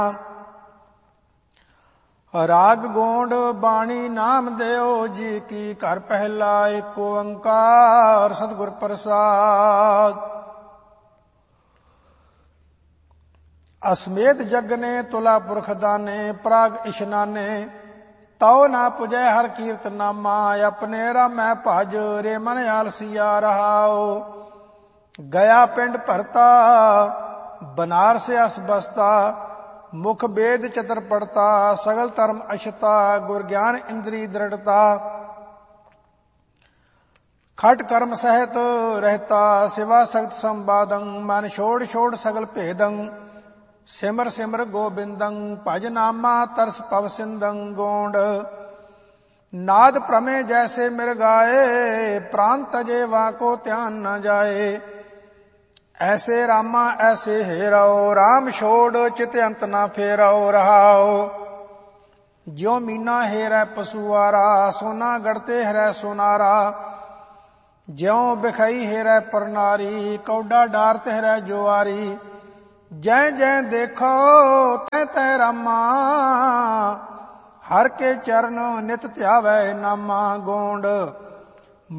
ਰਾਗ ਗੋਂਡ ਬਾਣੀ ਨਾਮ ਦਿਓ ਜੀ ਕੀ, ਘਰ ਪਹਿਲਾ ਏਕ ਓੰਕਾਰ ਸਤਿਗੁਰ ਪ੍ਰਸਾਦ। ਅਸਮੇਤ ਜਗਨੇ ਤੁਲਾ ਪੁਰਖ ਦਾਨੇ, ਪ੍ਰਾਗ ਇਸ਼ਨਾਨੇ ਤਉ ਨਾ ਪੁਜੈ ਹਰ ਕੀਰਤ ਨਾਮਾ। ਆਪਣੇ ਰਾਮੈ ਭਜ ਰੇ ਮਨ ਆਲਸੀਆ ਰਹਾਓ। ਗਿਆ ਪਿੰਡ ਭਰਤਾ ਬਨਾਰਸ ਅਸ ਬਸਤਾ, ਮੁਖ ਬੇਦ ਚਤਰ ਪੜਤਾ ਸਗਲ ਧਰਮ ਅਸ਼ਤਾ। ਗੁਰ ਗਿਆਨ ਇੰਦਰੀ ਦ੍ਰਿੜਤਾ ਖਟ ਕਰਮ ਸਹਿਤ ਰਹਿਤਾ। ਸਿਵਾ ਸਖਤ ਸੰਵਾਦੰ ਮਨ ਛੋੜ ਛੋੜ ਸਗਲ ਭੇਦੰ। ਸਿਮਰ ਸਿਮਰ ਗੋਬਿੰਦੰ ਭਜ ਨਾਮਾ ਤਰਸ ਪਵ ਸਿੰਦੰ। ਗੋਂਡ ਨਾਦ ਪ੍ਰਮੇ ਜੈਸੇ ਮਿਰ ਗਾਏ, ਪ੍ਰਾਨ ਤਜੇ ਵਾਕੋ ਧਿਆਨ ਨ ਜਾਏ। ਐਸੇ ਰਾਮਾ ਐਸੇ ਹੇਰਾਓ, ਰਾਮ ਛੋੜ ਚਿਤ ਅੰਤ ਨਾ ਫੇਰਾਓ। ਰਹਾਓ ਜਿਉ ਮੀਨਾ ਹੇਰੈ ਪਸੁਆਰਾ, ਸੋਨਾ ਗੜਤੇ ਹਰੈ ਸੋਨਾਰਾ। ਜਿਉ ਬਿਖਈ ਹੇਰੈ ਪਰਨਾਰੀ, ਕੌਡਾ ਡਾਰਤ ਹਰੈ ਜੁਆਰੀ। ਜੈ ਜੈ ਦੇਖੋ ਤੈ ਤੈ ਰਾਮਾ, ਹਰ ਕੇ ਚਰਨ ਨਿਤ ਧਿਆਵੈ ਨਾਮਾ। ਗੋਂਡ